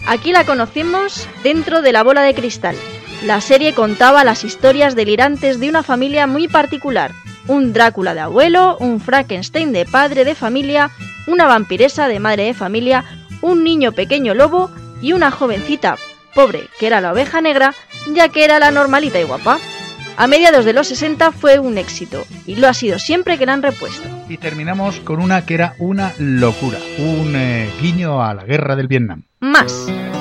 Aquí la conocimos dentro de La bola de cristal. La serie contaba las historias delirantes de una familia muy particular. Un Drácula de abuelo, un Frankenstein de padre de familia, una vampiresa de madre de familia, un niño pequeño lobo y una jovencita pobre que era la oveja negra, ya que era la normalita y guapa. A mediados de los 60 fue un éxito y lo ha sido siempre que la han repuesto. Y terminamos con una que era una locura, un guiño a la guerra del Vietnam. Más.